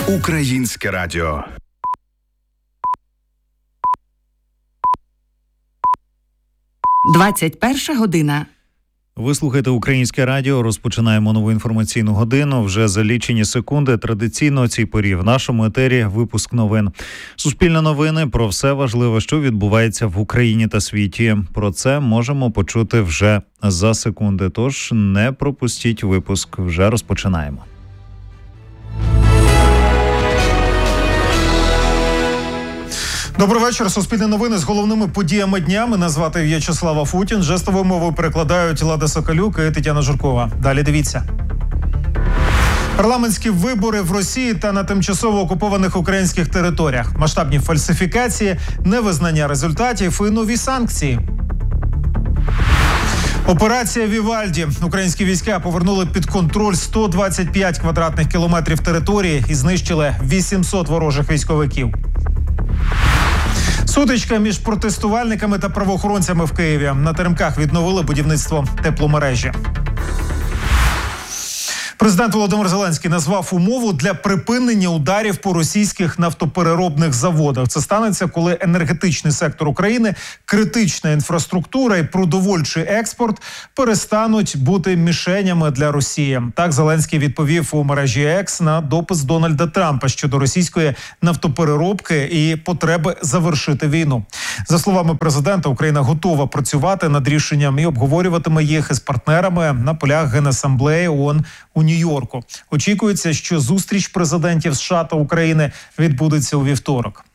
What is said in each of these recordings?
Українське радіо. «21 година». Ви слухаєте Українське радіо. Розпочинаємо нову інформаційну годину. Вже за лічені секунди традиційно о цій порі в нашому етері випуск новин. Суспільне новини про все важливе, що відбувається в Україні та світі. Про це можемо почути вже за секунди. Тож не пропустіть випуск. Вже розпочинаємо. Добрий вечір. Суспільне новини з головними подіями дня. Мене звати В'ячеслав Афутін. Жестовою мовою перекладають Лада Соколюк і Тетяна Журкова. Далі дивіться. Парламентські вибори в Росії та на тимчасово окупованих українських територіях. Масштабні фальсифікації, невизнання результатів і нові санкції. Операція «Вівальді». Українські війська повернули під контроль 125 квадратних кілометрів території і знищили 800 ворожих військовиків. Сутичка між протестувальниками та правоохоронцями в Києві. На Теремках відновили будівництво тепломережі. Президент Володимир Зеленський назвав умову для припинення ударів по російських нафтопереробних заводах. Це станеться, коли енергетичний сектор України, критична інфраструктура і продовольчий експорт перестануть бути мішенями для Росії. Так Зеленський відповів у мережі X на допис Дональда Трампа щодо російської нафтопереробки і потреби завершити війну. За словами президента, Україна готова працювати над рішенням і обговорюватиме їх із партнерами на полях Генасамблеї ООН у Нью-Йорку. Очікується, що зустріч президентів США та України відбудеться у вівторок.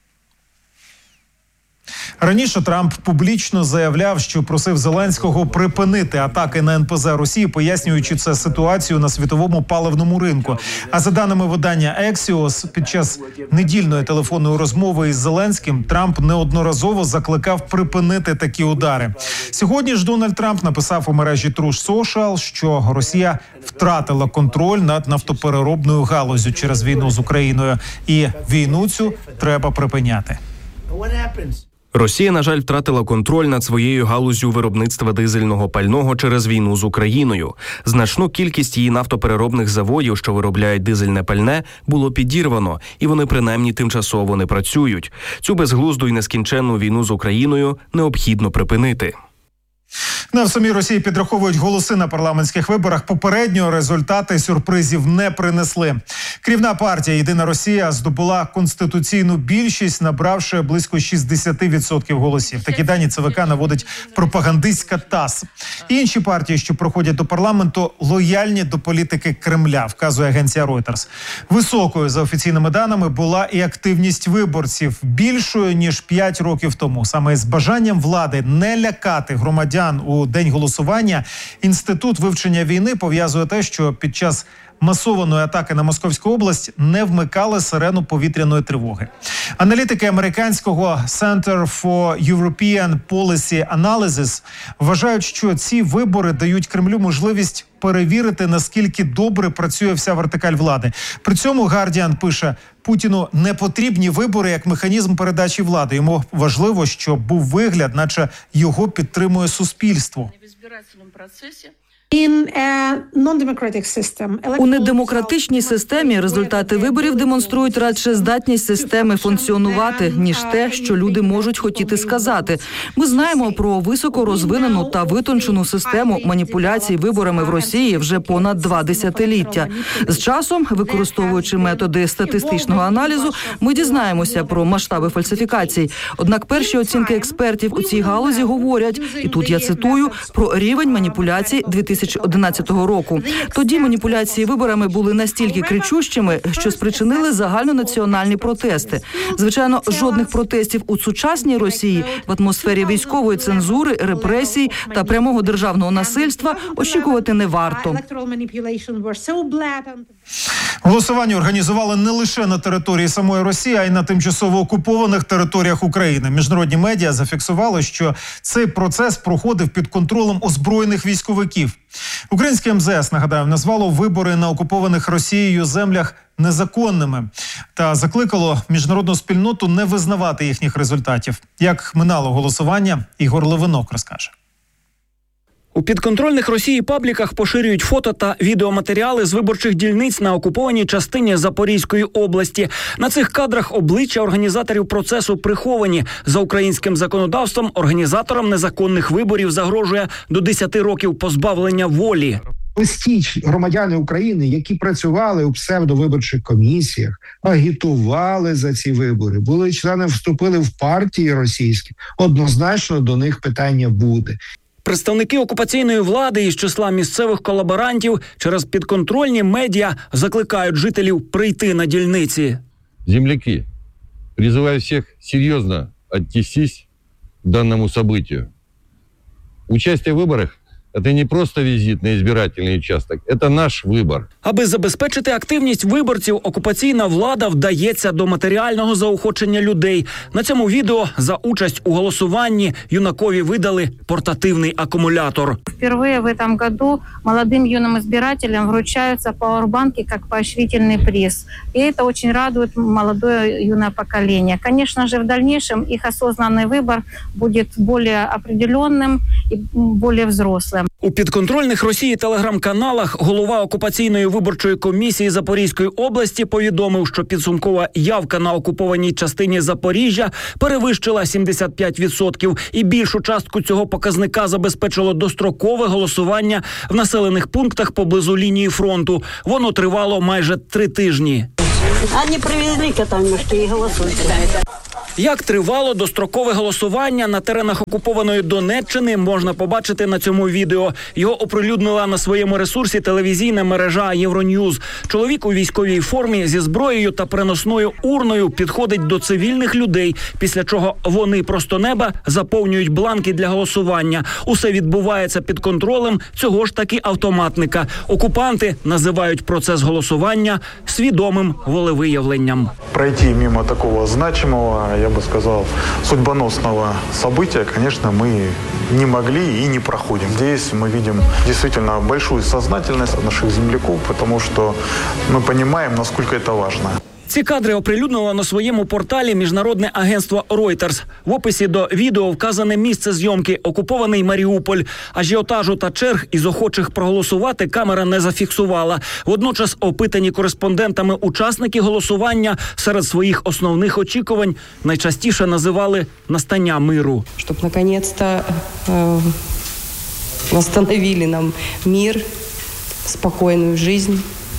Раніше Трамп публічно заявляв, що просив Зеленського припинити атаки на НПЗ Росії, пояснюючи це ситуацію на світовому паливному ринку. А за даними видання Axios, під час недільної телефонної розмови із Зеленським Трамп неодноразово закликав припинити такі удари. Сьогодні ж Дональд Трамп написав у мережі Truth Social, що Росія втратила контроль над нафтопереробною галуззю через війну з Україною. І війну цю треба припиняти. Росія, на жаль, втратила контроль над своєю галуззю виробництва дизельного пального через війну з Україною. Значну кількість її нафтопереробних заводів, що виробляють дизельне пальне, було підірвано, і вони принаймні тимчасово не працюють. Цю безглузду і нескінченну війну з Україною необхідно припинити. В самій Росії підраховують голоси на парламентських виборах. Попередньо результати сюрпризів не принесли. Керівна партія «Єдина Росія» здобула конституційну більшість, набравши близько 60% голосів. Такі дані ЦВК наводить пропагандистська ТАСС. Інші партії, що проходять до парламенту, лояльні до політики Кремля, вказує агенція Reuters. Високою, за офіційними даними, була і активність виборців, більшою, ніж 5 років тому. Саме з бажанням влади не лякати громадян у день голосування Інститут вивчення війни пов'язує те, що під час масованої атаки на Московську область не вмикали сирену повітряної тривоги. Аналітики американського Center for European Policy Analysis вважають, що ці вибори дають Кремлю можливість перевірити, наскільки добре працює вся вертикаль влади. При цьому Guardian пише, Путіну не потрібні вибори як механізм передачі влади. Йому важливо, щоб був вигляд, наче його підтримує суспільство. У недемократичній системі результати виборів демонструють радше здатність системи функціонувати, ніж те, що люди можуть хотіти сказати. Ми знаємо про високо розвинену та витончену систему маніпуляцій виборами в Росії вже понад 2 десятиліття. З часом, використовуючи методи статистичного аналізу, ми дізнаємося про масштаби фальсифікацій. Однак перші оцінки експертів у цій галузі говорять, і тут я цитую, про рівень маніпуляцій 2011 року. Тоді маніпуляції виборами були настільки кричущими, що спричинили загальнонаціональні протести. Звичайно, жодних протестів у сучасній Росії в атмосфері військової цензури, репресій та прямого державного насильства очікувати не варто. Голосування організували не лише на території самої Росії, а й на тимчасово окупованих територіях України. Міжнародні медіа зафіксували, що цей процес проходив під контролем озброєних військовиків. Українське МЗС, нагадаю, назвало вибори на окупованих Росією землях незаконними та закликало міжнародну спільноту не визнавати їхніх результатів. Як минало голосування, Ігор Левинок розкаже. У підконтрольних Росії пабліках поширюють фото та відеоматеріали з виборчих дільниць на окупованій частині Запорізької області. На цих кадрах обличчя організаторів процесу приховані. За українським законодавством організаторам незаконних виборів загрожує до 10 років позбавлення волі. Ось ті громадяни України, які працювали у псевдовиборчих комісіях, агітували за ці вибори, були членами, вступили в партії російські, однозначно до них питання буде. Представники окупаційної влади із числа місцевих колаборантів через підконтрольні медіа закликають жителів прийти на дільниці. Земляки, призываю всех серьезно отнестись к данному событию. Участие в выборах – это не просто визит на избирательный участок, это наш выбор. Аби забезпечити активність виборців, окупаційна влада вдається до матеріального заохочення людей. На цьому відео за участь у голосуванні юнакові видали портативний акумулятор. Впервые в этом году молодым юным избирателям вручаются пауэрбанки как поощрительный приз. И это очень радует молодое юное поколение. Конечно же, в дальнейшем их осознанный выбор будет более определенным и более взрослым. У підконтрольних Росії телеграм-каналах голова окупаційної виборчої комісії Запорізької області повідомив, що підсумкова явка на окупованій частині Запоріжжя перевищила 75%, і більшу частку цього показника забезпечило дострокове голосування в населених пунктах поблизу лінії фронту. Воно тривало майже 3 тижні. Вони привезли катамішки і голосують. Як тривало дострокове голосування на теренах окупованої Донеччини, можна побачити на цьому відео. Його оприлюднила на своєму ресурсі телевізійна мережа Євроньюз. Чоловік у військовій формі зі зброєю та переносною урною підходить до цивільних людей, після чого вони просто неба заповнюють бланки для голосування. Усе відбувається під контролем цього ж таки автоматника. Окупанти називають процес голосування свідомим волевиявленням. Пройти мимо такого значимого, я бы сказал, судьбоносного события, конечно, мы не могли и не проходим. Здесь мы видим действительно большую сознательность наших земляков, потому что мы понимаем, насколько это важно. Ці кадри оприлюднило на своєму порталі міжнародне агентство Reuters. В описі до відео вказане місце зйомки – окупований Маріуполь. Ажіотажу та черг із охочих проголосувати камера не зафіксувала. Водночас опитані кореспондентами учасники голосування серед своїх основних очікувань найчастіше називали настання миру. Щоб, наконец-то, восстановили нам мир, спокойную жизнь.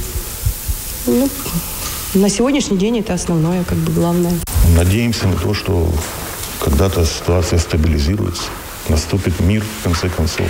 На сегодняшний день это основное, главное. Надеемся на то, что когда-то ситуация стабилизируется, наступит мир, в конце концов.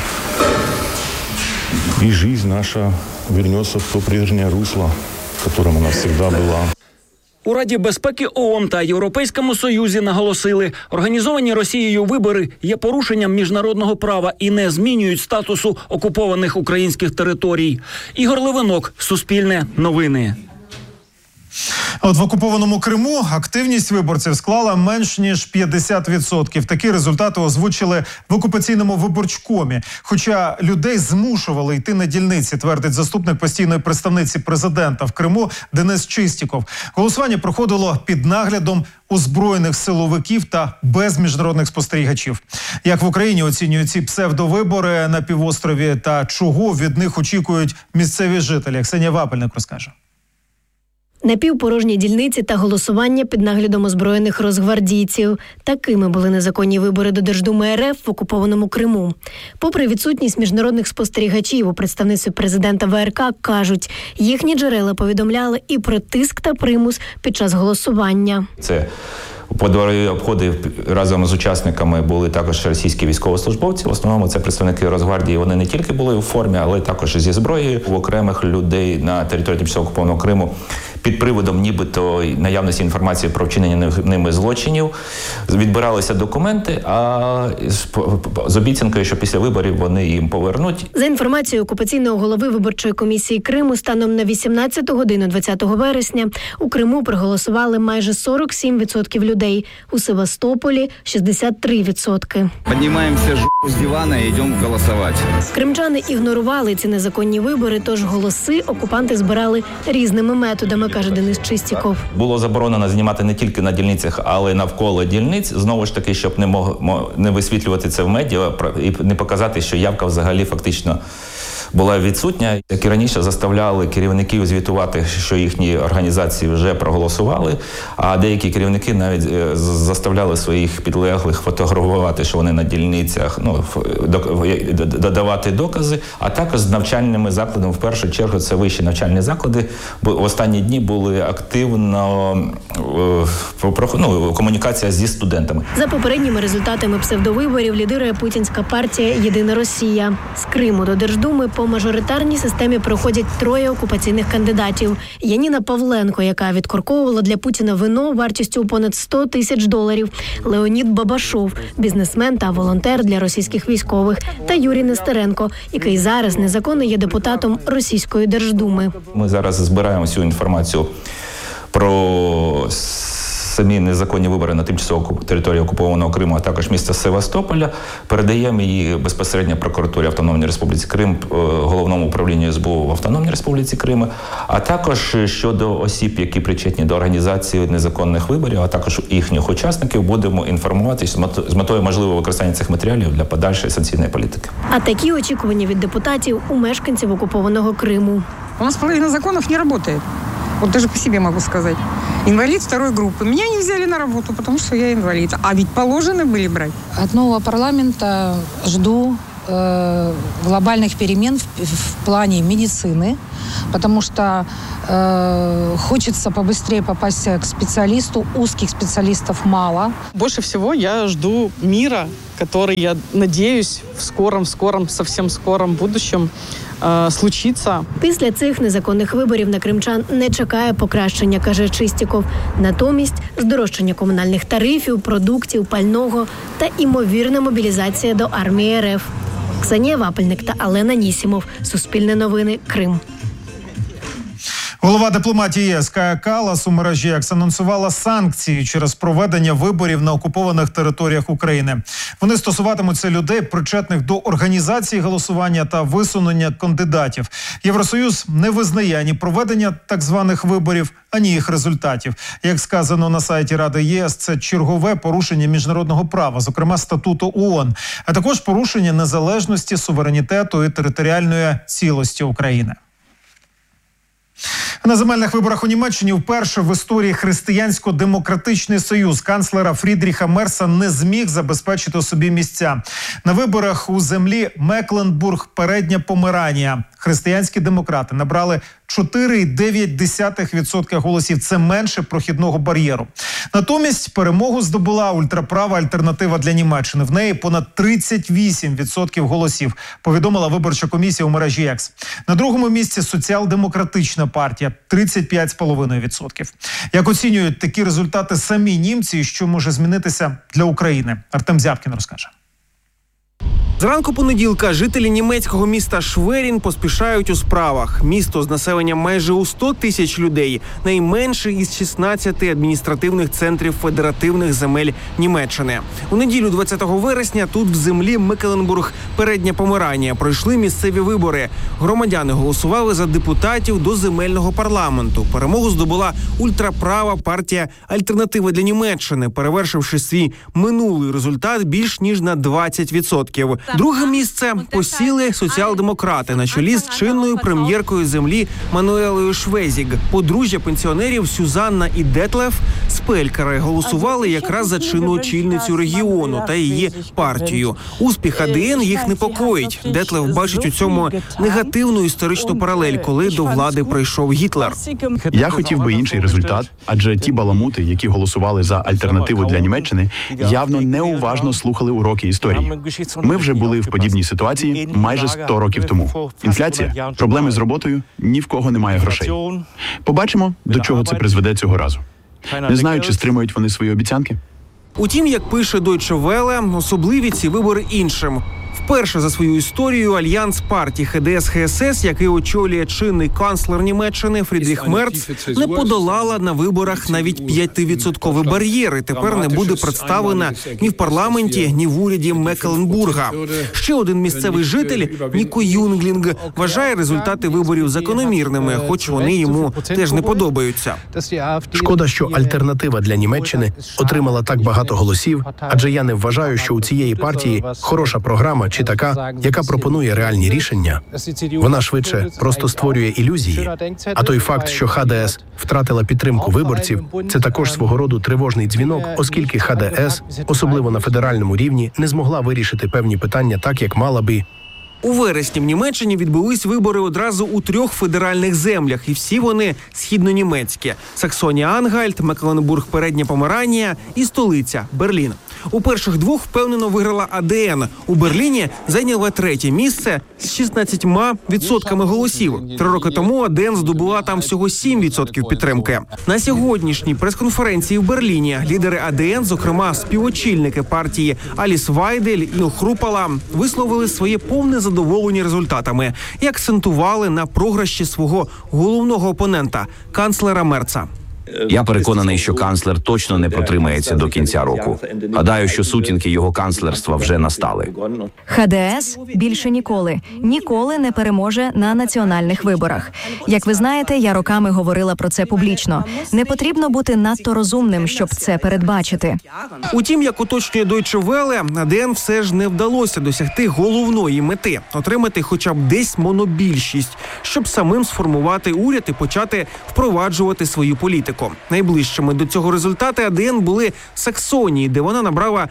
И жизнь наша вернется в то прежнее русло, в котором она всегда была. У Раді безпеки ООН та Європейському Союзі наголосили, організовані Росією вибори є порушенням міжнародного права і не змінюють статусу окупованих українських територій. Ігор Левинок, Суспільне новини. От в окупованому Криму активність виборців склала менш ніж 50%. Такі результати озвучили в окупаційному виборчкомі. Хоча людей змушували йти на дільниці, твердить заступник постійної представниці президента в Криму Денис Чистіков. Голосування проходило під наглядом озброєних силовиків та без міжнародних спостерігачів. Як в Україні оцінюють ці псевдовибори на півострові та чого від них очікують місцеві жителі? Ксенія Вапельник розкаже. Напівпорожні дільниці та голосування під наглядом озброєних розгвардійців. Такими були незаконні вибори до Держдуми РФ в окупованому Криму. Попри відсутність міжнародних спостерігачів, у представництві президента ВРК кажуть, їхні джерела повідомляли і про тиск та примус під час голосування. Це подворові обходи разом з учасниками були також російські військовослужбовці. В основному це представники Росгвардії. Вони не тільки були у формі, але також зі зброєю. У окремих людей на території тимчасово окупованого Криму під приводом нібито наявності інформації про вчинення ними злочинів відбиралися документи, а з обіцянкою, що після виборів вони їм повернуть. За інформацією окупаційного голови виборчої комісії Криму, станом на 18 годину 20 вересня у Криму проголосували майже 47% людей, у Севастополі – 63%. Піднімаємося з дивана і йдемо голосувати. Кримчани ігнорували ці незаконні вибори, тож голоси окупанти збирали різними методами, каже Денис Чистіков. Було заборонено знімати не тільки на дільницях, але й навколо дільниць. Знову ж таки, щоб не висвітлювати це в медіа і не показати, що явка взагалі фактично була відсутня. Як і раніше, заставляли керівників звітувати, що їхні організації вже проголосували, а деякі керівники навіть заставляли своїх підлеглих фотографувати, що вони на дільницях, додавати докази, а також з навчальними закладами. В першу чергу це вищі навчальні заклади, бо в останні дні були активно комунікація зі студентами. За попередніми результатами псевдовиборів лідирує путінська партія «Єдина Росія». З Криму до Держдуми по мажоритарній системі проходять 3 окупаційних кандидатів. Яніна Павленко, яка відкорковувала для Путіна вино вартістю понад $100 тисяч. Леонід Бабашов, бізнесмен та волонтер для російських військових. Та Юрій Нестеренко, який зараз незаконно є депутатом Російської Держдуми. Ми зараз збираємо всю інформацію про самі незаконні вибори на тимчасово території окупованого Криму, а також міста Севастополя. Передаємо її безпосередньо прокуратурі Автономної Республіки Крим, Головному управлінню СБУ в Автономній Республіці Крим, а також щодо осіб, які причетні до організації незаконних виборів, а також їхніх учасників, будемо інформувати з метою можливого використання цих матеріалів для подальшої санкційної політики. А такі очікування від депутатів у мешканців окупованого Криму. У нас половина законов не работает. Вот даже по себе могу сказать. Инвалид 2 группы. Меня не взяли на работу, потому что я инвалид. А ведь положено были брать. От нового парламента жду глобальных перемен в плане медицины, потому что хочется побыстрее попасть к специалисту. Узких специалистов мало. Больше всего я жду мира, который, я надеюсь, в скором, совсем скором будущем случиться. Після цих незаконних виборів на кримчан не чекає покращення, каже Чистіков. Натомість здорожчання комунальних тарифів, продуктів, пального та імовірна мобілізація до армії РФ. Ксенія Вапельник та Алена Нісімов. Суспільне новини. Крим. Голова дипломатії ЄС Кая Каллас у мережі X анонсувала санкції через проведення виборів на окупованих територіях України. Вони стосуватимуться людей, причетних до організації голосування та висунення кандидатів. Євросоюз не визнає ані проведення так званих виборів, ані їх результатів. Як сказано на сайті Ради ЄС, це чергове порушення міжнародного права, зокрема статуту ООН, а також порушення незалежності, суверенітету і територіальної цілості України. На земельних виборах у Німеччині вперше в історії Християнсько-демократичний союз канцлера Фрідріха Мерца не зміг забезпечити собі місця. На виборах у землі Мекленбург-Передня Померанія християнські демократи набрали 4,9% голосів. Це менше прохідного бар'єру. Натомість перемогу здобула ультраправа альтернатива для Німеччини. В неї понад 38% голосів, повідомила виборча комісія у мережі X. На другому місці соціал-демократична партія – 35,5%. Як оцінюють такі результати самі німці і що може змінитися для України? Артем Зябкін розкаже. Зранку понеділка жителі німецького міста Шверін поспішають у справах. Місто з населенням майже у 100 тисяч людей, найменший із 16 адміністративних центрів федеративних земель Німеччини. У неділю 20 вересня тут в землі Мекленбург-Передня Померанія пройшли місцеві вибори. Громадяни голосували за депутатів до земельного парламенту. Перемогу здобула ультраправа партія «Альтернатива для Німеччини», перевершивши свій минулий результат більш ніж на 20%. Друге місце посіли соціал-демократи на чолі з чинною прем'єркою землі Мануелою Швезіг. Подружжя пенсіонерів Сюзанна і Детлеф Спелькери голосували якраз за чинну очільницю регіону та її партію. Успіх АДН їх непокоїть. Детлеф бачить у цьому негативну історичну паралель, коли до влади прийшов Гітлер. Я хотів би інший результат, адже ті баламути, які голосували за альтернативу для Німеччини, явно неуважно слухали уроки історії. Ми вже були в подібній ситуації майже 100 років тому. Інфляція, проблеми з роботою, ні в кого немає грошей. Побачимо, до чого це призведе цього разу. Не знаю, чи стримують вони свої обіцянки. Утім, як пише Deutsche Welle, особливі ці вибори іншим. Вперше за свою історію альянс партій ХДС-ХСС, який очолює чинний канцлер Німеччини Фрідріх Мерц, не подолала на виборах навіть 5% бар'єр і тепер не буде представлена ні в парламенті, ні в уряді Мекленбурга. Ще один місцевий житель, Ніко Юнглінг, вважає результати виборів закономірними, хоч вони йому теж не подобаються. Шкода, що альтернатива для Німеччини отримала так багато голосів, адже я не вважаю, що у цієї партії хороша програма чи така, яка пропонує реальні рішення. Вона швидше просто створює ілюзії. А той факт, що ХДС втратила підтримку виборців, це також свого роду тривожний дзвінок, оскільки ХДС, особливо на федеральному рівні, не змогла вирішити певні питання так, як мала би. У вересні в Німеччині відбулись вибори одразу у 3 федеральних землях, і всі вони східнонімецькі – Саксонія-Ангальт, Мекленбург, Передня Померанія і столиця – Берлін. У перших 2 впевнено виграла АДН. У Берліні зайняла 3-є місце з 16% голосів. 3 роки тому АДН здобула там всього 7% підтримки. На сьогоднішній прес-конференції в Берліні лідери АДН, зокрема співочільники партії Аліс Вайдель і Хрупала, висловили своє повне задоволення результатами і акцентували на програші свого головного опонента – канцлера Мерца. Я переконаний, що канцлер точно не протримається до кінця року. Гадаю, що сутінки його канцлерства вже настали. ХДС більше ніколи не переможе на національних виборах. Як ви знаєте, я роками говорила про це публічно. Не потрібно бути надто розумним, щоб це передбачити. Утім, як уточнює Deutsche Welle, АДН все ж не вдалося досягти головної мети – отримати хоча б десь монобільшість, щоб самим сформувати уряд і почати впроваджувати свою політику. Найближчими до цього результати АДН були в Саксонії, де вона набрала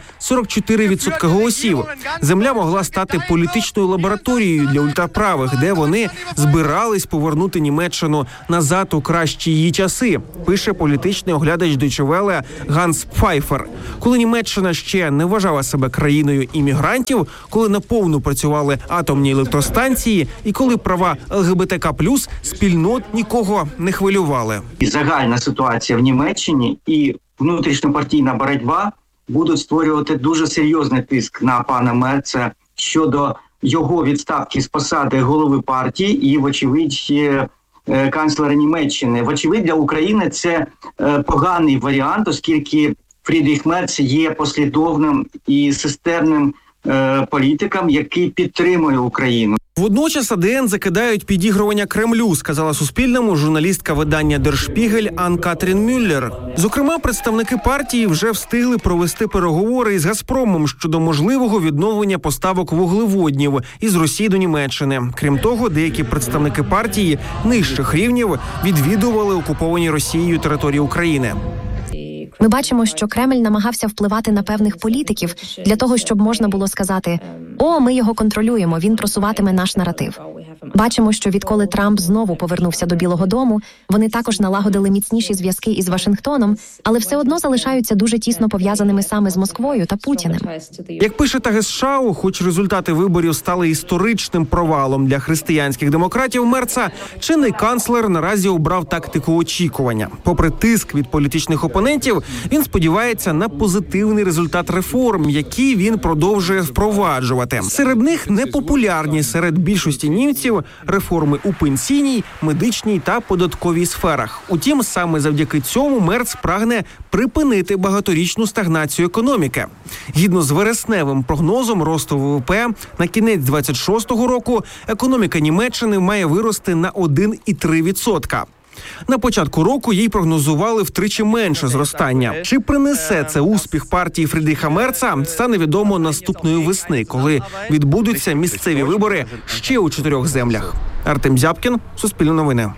44% голосів. Земля могла стати політичною лабораторією для ультраправих, де вони збирались повернути Німеччину назад у кращі її часи, пише політичний оглядач Deutsche Welle Ганс Пфайфер. Коли Німеччина ще не вважала себе країною іммігрантів, коли наповну працювали атомні електростанції і коли права ЛГБТК+ спільнот нікого не хвилювали. Загальна ситуація в Німеччині і внутрішньопартійна боротьба будуть створювати дуже серйозний тиск на пана Мерца щодо його відставки з посади голови партії і, вочевидь, канцлера Німеччини. Вочевидь, для України це поганий варіант, оскільки Фрідріх Мерц є послідовним і системним політиком, який підтримує Україну. Водночас АДН закидають підігрування Кремлю, сказала Суспільному журналістка видання Der Spiegel Анн-Катрін Мюллер. Зокрема, представники партії вже встигли провести переговори із «Газпромом» щодо можливого відновлення поставок вуглеводнів із Росії до Німеччини. Крім того, деякі представники партії нижчих рівнів відвідували окуповані Росією території України. Ми бачимо, що Кремль намагався впливати на певних політиків для того, щоб можна було сказати «О, ми його контролюємо, він просуватиме наш наратив». Бачимо, що відколи Трамп знову повернувся до Білого дому, вони також налагодили міцніші зв'язки із Вашингтоном, але все одно залишаються дуже тісно пов'язаними саме з Москвою та Путіним. Як пише Тагесшау, хоч результати виборів стали історичним провалом для християнських демократів Мерца, чинний канцлер наразі обрав тактику очікування. Попри тиск від політичних опонентів, він сподівається на позитивний результат реформ, які він продовжує впроваджувати. Серед них непопулярні серед більшості німців реформи у пенсійній, медичній та податковій сферах. Утім, саме завдяки цьому Мерц прагне припинити багаторічну стагнацію економіки. Згідно з вересневим прогнозом росту ВВП, на кінець 26-го року економіка Німеччини має вирости на 1,3%. На початку року їй прогнозували втричі менше зростання. Чи принесе це успіх партії Фрідріха Мерца, стане відомо наступної весни, коли відбудуться місцеві вибори ще у 4 землях. Артем Зябкін, Суспільне новини.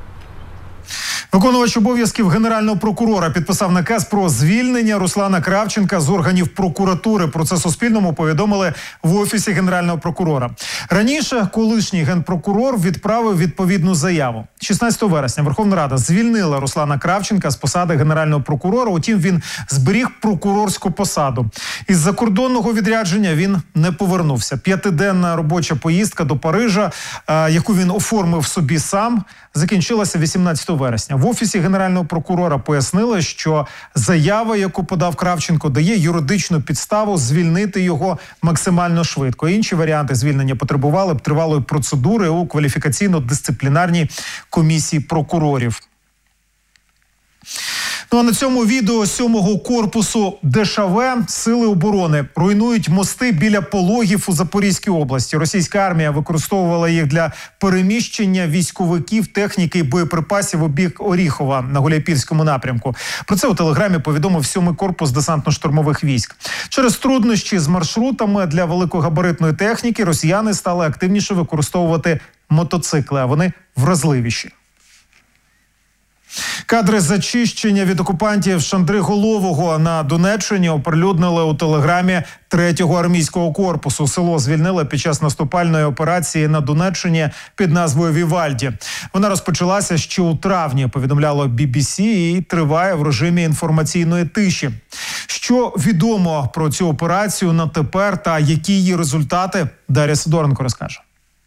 Виконувач обов'язків генерального прокурора підписав наказ про звільнення Руслана Кравченка з органів прокуратури. Про це Суспільному повідомили в Офісі генерального прокурора. Раніше колишній генпрокурор відправив відповідну заяву. 16 вересня Верховна Рада звільнила Руслана Кравченка з посади генерального прокурора, утім він зберіг прокурорську посаду. Із закордонного відрядження він не повернувся. 5-денна робоча поїздка до Парижа, яку він оформив собі сам, закінчилася 18 вересня. В Офісі Генерального прокурора пояснили, що заява, яку подав Кравченко, дає юридичну підставу звільнити його максимально швидко. Інші варіанти звільнення потребували б тривалої процедури у кваліфікаційно-дисциплінарній комісії прокурорів. Ну а на цьому відео 7-го корпусу ДШВ Сили оборони руйнують мости біля Пологів у Запорізькій області. Російська армія використовувала їх для переміщення військовиків, техніки і боєприпасів у бік Оріхова на Гуляйпільському напрямку. Про це у Телеграмі повідомив 7-й корпус десантно-штурмових військ. Через труднощі з маршрутами для великогабаритної техніки росіяни стали активніше використовувати мотоцикли, а вони вразливіші. Кадри зачищення від окупантів Шандриголового на Донеччині оприлюднили у Телеграмі 3-го армійського корпусу. Село звільнили під час наступальної операції на Донеччині під назвою Вівальді. Вона розпочалася ще у травні, повідомляло BBC, і триває в режимі інформаційної тиші. Що відомо про цю операцію на тепер та які її результати, Дар'я Сидоренко розкаже.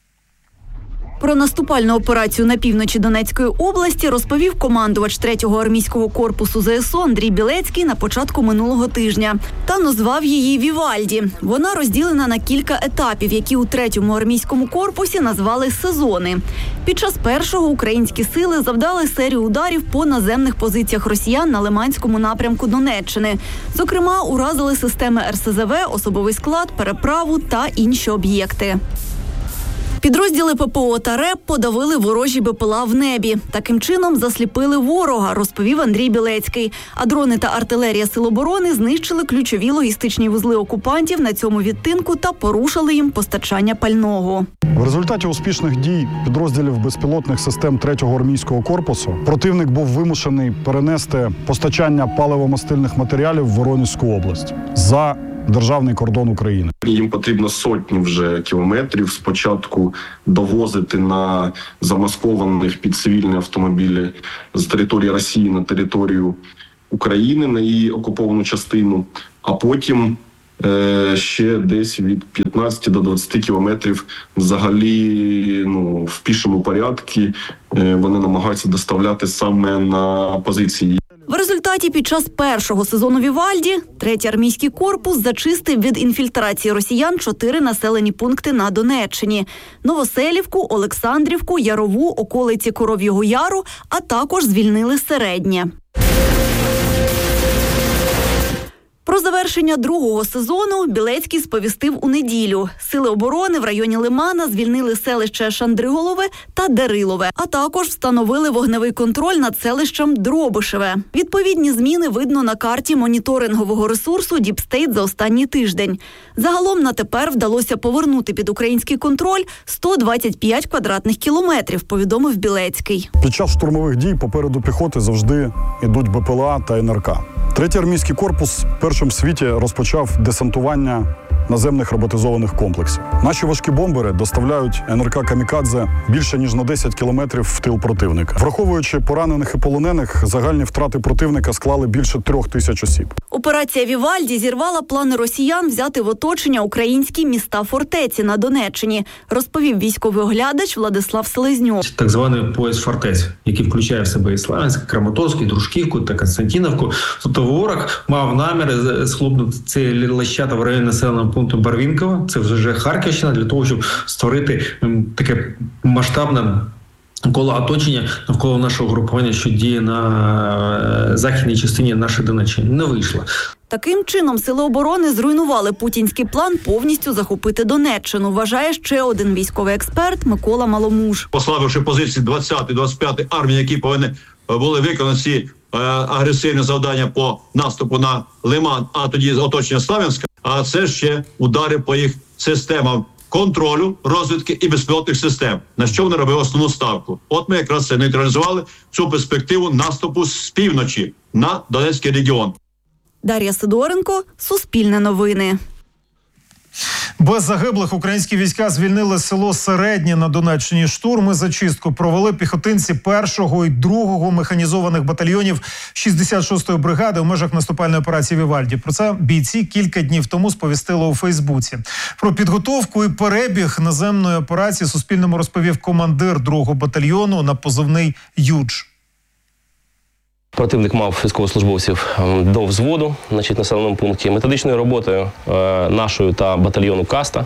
Про наступальну операцію на півночі Донецької області розповів командувач 3-го армійського корпусу ЗСУ Андрій Білецький на початку минулого тижня. Та назвав її Вівальді. Вона розділена на кілька етапів, які у 3-му армійському корпусі назвали сезони. Під час першого українські сили завдали серію ударів по наземних позиціях росіян на Лиманському напрямку Донеччини. Зокрема, уразили системи РСЗВ, особовий склад, переправу та інші об'єкти. Підрозділи ППО та РЕБ подавили ворожі БПЛА в небі. Таким чином засліпили ворога, розповів Андрій Білецький. А дрони та артилерія Сил оборони знищили ключові логістичні вузли окупантів на цьому відтинку та порушили їм постачання пального. В результаті успішних дій підрозділів безпілотних систем 3-го армійського корпусу противник був вимушений перенести постачання паливо-мастильних матеріалів в Воронезьку область за державний кордон України. Їм потрібно сотні вже кілометрів спочатку довозити на замаскованих під цивільні автомобілі з території Росії на територію України, на її окуповану частину, а потім ще десь від 15 до 20 кілометрів взагалі в пішому порядку вони намагаються доставляти саме на позиції. В результаті під час першого сезону Вівальді 3-й армійський корпус зачистив від інфільтрації росіян 4 населені пункти на Донеччині – Новоселівку, Олександрівку, Ярову, околиці Коров'ього Яру, а також звільнили Середнє. Про завершення другого сезону Білецький сповістив у неділю. Сили оборони в районі Лимана звільнили селище Шандриголове та Дерилове, а також встановили вогневий контроль над селищем Дробишеве. Відповідні зміни видно на карті моніторингового ресурсу Діпстейт за останній тиждень. Загалом на тепер вдалося повернути під український контроль 125 квадратних кілометрів, повідомив Білецький. Під час штурмових дій попереду піхоти завжди йдуть БПЛА та НРК. 3-й армійський корпус першим в світі розпочав десантування наземних роботизованих комплексів. Наші важкі бомбери доставляють НРК «Камікадзе» більше ніж на 10 кілометрів в тил противника. Враховуючи поранених і полонених, загальні втрати противника склали більше 3000 осіб. Операція Вівальді зірвала плани росіян взяти в оточення українські міста-фортеці на Донеччині, розповів військовий оглядач Владислав Селезньов. Так званий пояс фортець, який включає в себе і Славянськ, Краматорськ, і Дружківку та Константинівку. Тобто ворог мав наміри схлопнути ці лещата в районі населеного пункту Барвінково, це вже Харківщина, для того, щоб створити таке масштабне коло оточення навколо нашого групування, що діє на західній частині нашої Донеччини. Не вийшло. Таким чином, Сили оборони зруйнували путінський план повністю захопити Донеччину, вважає ще один військовий експерт Микола Маломуж. Послабивши позиції 20-ї, 25-ї армії, які повинні були виконати ці агресивні завдання по наступу на Лиман, а тоді оточення Славянська, а це ще удари по їх системам контролю, розвідки і безпілотних систем, на що вони робили основну ставку. От ми якраз це нейтралізували цю перспективу наступу з півночі на Донецький регіон. Дар'я Сидоренко, Суспільне новини. Без загиблих українські війська звільнили село Середнє на Донеччині. Штурм і зачистку провели піхотинці 1-го і 2-го механізованих батальйонів 66-ї бригади у межах наступальної операції Вівальді. Про це бійці кілька днів тому сповістили у Фейсбуці. Про підготовку і перебіг наземної операції Суспільному розповів командир 2-го батальйону на позивний «Юдж». Противник мав військовослужбовців до взводу, в населеному пункті. Методичною роботою нашою та батальйону Каста,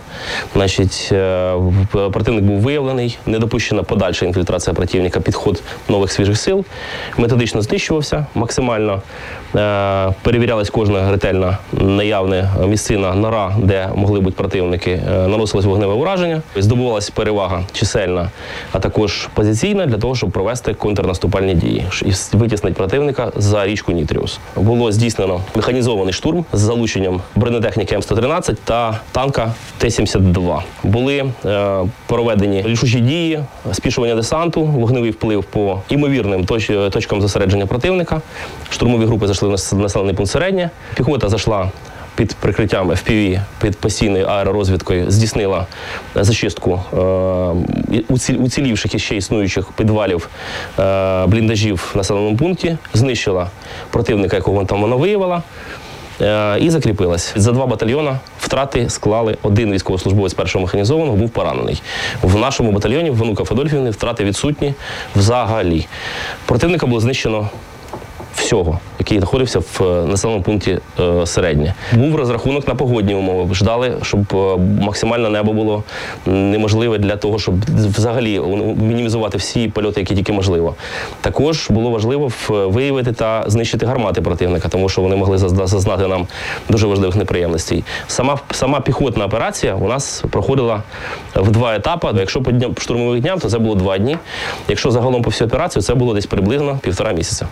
противник був виявлений, не допущена подальша інфільтрація противника, підход нових свіжих сил, методично знищувався максимально, перевірялась кожна ретельна наявна місцина, нора, де могли бути противники, наносилось вогневе ураження, здобувалась перевага чисельна, а також позиційна для того, щоб провести контрнаступальні дії і витіснити противника за річку Нітріус. Було здійснено механізований штурм з залученням бронетехніки М113 та танка Т-72. Були проведені рішучі дії, спішування десанту, вогневий вплив по імовірним точкам зосередження противника. Штурмові групи зайшли в населений пункт Середнє. Піхота зайшла під прикриттям FPV, під постійною аеророзвідкою, здійснила зачистку уцілівших і ще існуючих підвалів бліндажів в населеному пункті, знищила противника, якого там вона виявила, і закріпилась. За 2 батальйони втрати склали 1 військовослужбовець 1-го механізованого, був поранений. В нашому батальйоні, в Онука Федорівни, втрати відсутні взагалі. Противника було знищено всього, який знаходився в населеному пункті Середнє. Був розрахунок на погодні умови. Ждали, щоб максимально небо було неможливе для того, щоб взагалі мінімізувати всі польоти, які тільки можливо. Також було важливо виявити та знищити гармати противника, тому що вони могли зазнати нам дуже важливих неприємностей. Сама піхотна операція у нас проходила в 2 етапи. Якщо по штурмових дням, то це було 2 дні. Якщо загалом по всю операцію, це було десь приблизно 1,5 місяця.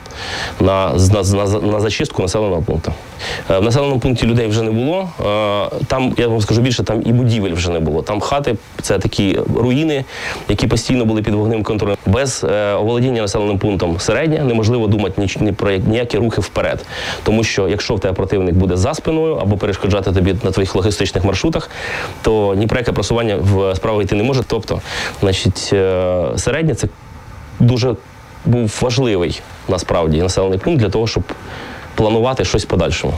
На зачистку населеного пункту. В населеному пункті людей вже не було. Там, я вам скажу більше, там і будівель вже не було. Там хати, це такі руїни, які постійно були під вогневим контролем. Без оволодіння населеним пунктом Середнє неможливо думати про ніякі рухи вперед. Тому що, якщо в тебе противник буде за спиною або перешкоджати тобі на твоїх логістичних маршрутах, то ні про яке просування справа йти не може. Тобто, Середнє – це дуже був важливий, насправді, населений пункт для того, щоб планувати щось в подальшому.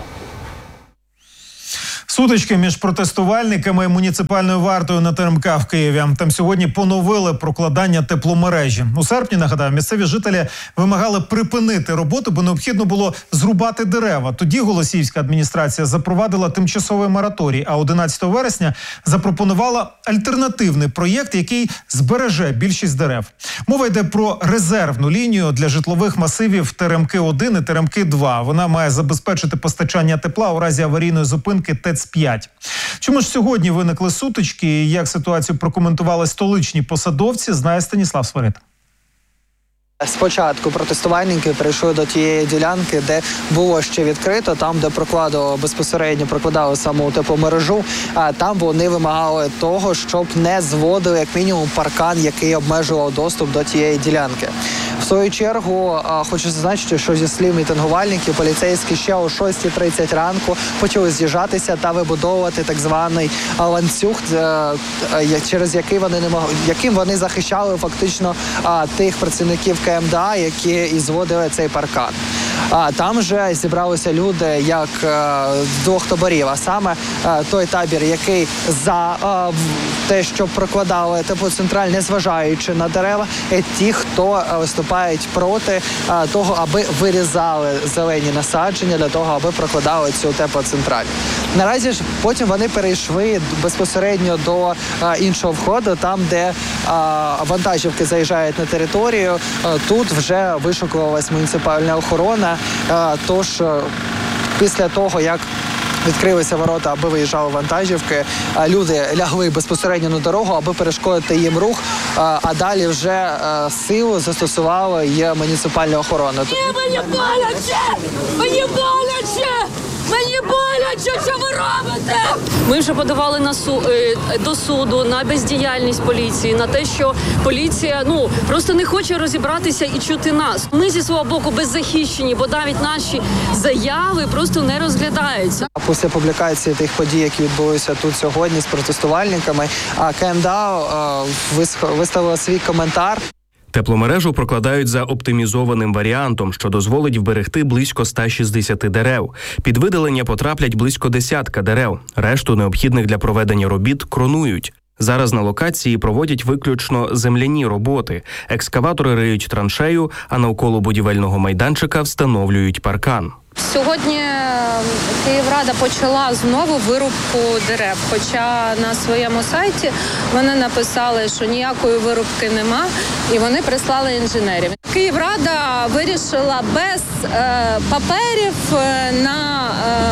Сутички між протестувальниками і муніципальною вартою на ТРМК в Києві. Там сьогодні поновили прокладання тепломережі. У серпні, нагадаю, місцеві жителі вимагали припинити роботу, бо необхідно було зрубати дерева. Тоді Голосіївська адміністрація запровадила тимчасовий мораторій, а 11 вересня запропонувала альтернативний проєкт, який збереже більшість дерев. Мова йде про резервну лінію для житлових масивів ТРМК-1 і ТРМК-2. Вона має забезпечити постачання тепла у разі аварійної зупинки ТЕЦ-5. Чому ж сьогодні виникли сутички і як ситуацію прокоментували столичні посадовці, знає Станіслав Свирид. Спочатку протестувальники прийшли до тієї ділянки, де було ще відкрито, там, де прокладали саму тепломережу, а там вони вимагали того, щоб не зводили, як мінімум, паркан, який обмежував доступ до тієї ділянки. В свою чергу, хочу зазначити, що зі слів мітингувальників, поліцейські ще о 6:30 ранку почали з'їжджатися та вибудовувати так званий ланцюг, через яким вони захищали фактично тих працівників КМДА, які і зводили цей паркан. Там же зібралися люди як з 2 таборів, а саме той табір, який за те, що прокладали теплоцентраль, незважаючи на дерева, і ті, хто виступають проти того, аби вирізали зелені насадження для того, аби прокладали цю теплоцентраль. Наразі ж потім вони перейшли безпосередньо до іншого входу, там, де вантажівки заїжджають на територію. Тут вже вишукувалась муніципальна охорона, тож після того, як відкрилися ворота, аби виїжджали вантажівки, люди лягли безпосередньо на дорогу, аби перешкодити їм рух, а далі вже силу застосувала і муніципальна охорона. Мені боляче! Мені боляче! Мені боляче, що ви робите? Ми вже подавали до суду на бездіяльність поліції, на те, що поліція просто не хоче розібратися і чути нас. Ми зі свого боку беззахищені, бо навіть наші заяви просто не розглядаються. Після публікації тих подій, які відбулися тут сьогодні з протестувальниками, КМДА виставила свій коментар. Тепломережу прокладають за оптимізованим варіантом, що дозволить вберегти близько 160 дерев. Під видалення потраплять близько 10 дерев. Решту необхідних для проведення робіт кронують. Зараз на локації проводять виключно земляні роботи. Екскаватори риють траншею, а навколо будівельного майданчика встановлюють паркан. Сьогодні Київрада почала знову вирубку дерев, хоча на своєму сайті вони написали, що ніякої вирубки нема, і вони прислали інженерів. Київрада вирішила без паперів на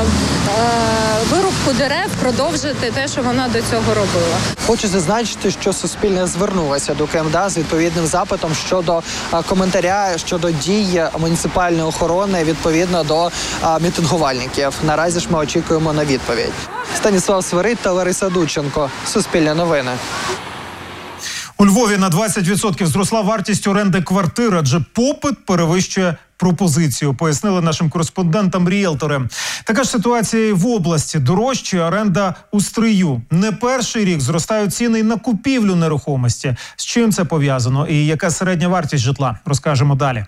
вирубку дерев продовжити те, що вона до цього робила. Хочу зазначити, що Суспільне звернулося до КМДА з відповідним запитом щодо коментаря щодо дій муніципальної охорони відповідно до мітингувальників. Наразі ж ми очікуємо на відповідь. Станіслав Свирид та Лариса Дудченко. Суспільне новини. У Львові на 20% зросла вартість оренди квартир, адже попит перевищує пропозицію, пояснили нашим кореспондентам ріелтори. Така ж ситуація і в області. Дорожчає оренда у Стрию. Не перший рік зростають ціни й на купівлю нерухомості. З чим це пов'язано і яка середня вартість житла, розкажемо далі.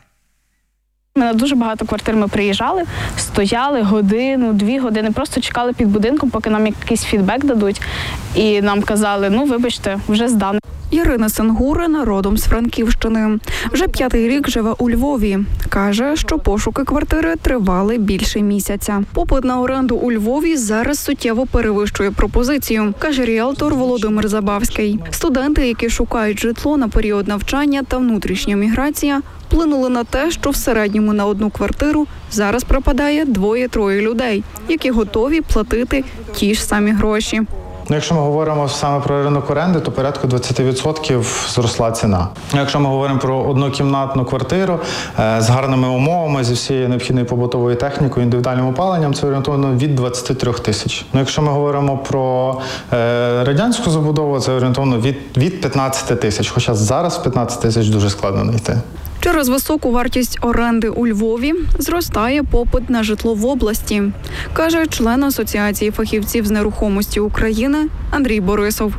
На дуже багато квартир ми приїжджали, стояли годину, 2 години, просто чекали під будинком, поки нам якийсь фідбек дадуть. І нам казали, вибачте, вже здано. Ірина Сенгурина родом з Франківщини. Вже 5-й рік живе у Львові. Каже, що пошуки квартири тривали більше місяця. Попит на оренду у Львові зараз суттєво перевищує пропозицію, каже ріелтор Володимир Забавський. Студенти, які шукають житло на період навчання та внутрішня міграція, вплинули на те, що в середньому на одну квартиру зараз припадає 2-3 людей, які готові платити ті ж самі гроші. Якщо ми говоримо саме про ринок оренди, то порядку 20% зросла ціна. Якщо ми говоримо про однокімнатну квартиру з гарними умовами, зі всією необхідною побутовою технікою, індивідуальним опаленням, це орієнтовно від 23 тисяч. Якщо ми говоримо про радянську забудову, це орієнтовно від 15 тисяч, хоча зараз 15 тисяч дуже складно знайти. Через високу вартість оренди у Львові зростає попит на житло в області, каже член Асоціації фахівців з нерухомості України Андрій Борисов.